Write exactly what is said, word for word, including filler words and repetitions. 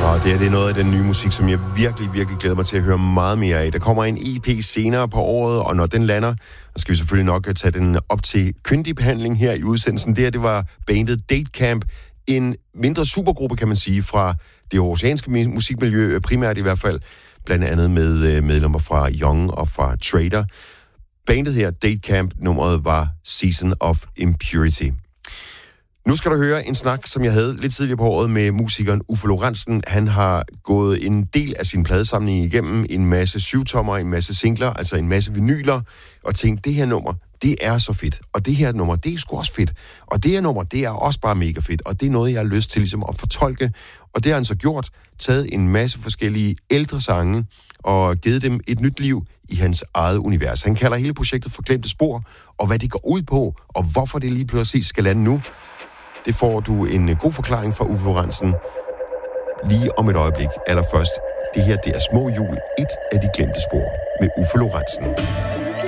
Og det, er, det er noget af den nye musik, som jeg virkelig, virkelig glæder mig til at høre meget mere af. Der kommer en E P senere på året, og når den lander, så skal vi selvfølgelig nok tage den op til kyndig behandling her i udsendelsen. Det her, det var bandet Datecamp, en mindre supergruppe, kan man sige, fra det oceanske musikmiljø, primært i hvert fald, blandt andet med medlemmer fra Young og fra Trader. Bandet her, Datecamp, nummeret var Season of Impurity. Nu skal du høre en snak, som jeg havde lidt tidligere på året med musikeren Uffe Lorentzen. Han har gået en del af sin pladesamling igennem, en masse syvtommer, en masse singler, altså en masse vinyler, og tænkte, det her nummer, det er så fedt, og det her nummer, det er sgu også fedt, og det her nummer, det er også bare mega fedt, og det er noget, jeg har lyst til ligesom at fortolke, og det har han så gjort, taget en masse forskellige ældre sange, og givet dem et nyt liv i hans eget univers. Han kalder hele projektet for Glemte Spor, og hvad det går ud på, og hvorfor det lige pludselig skal lande nu, det får du en god forklaring fra Uffe Lorentzen lige om et øjeblik. Allerførst, det her, det er Små Jul, et af de glemte spor med Uffe Lorentzen.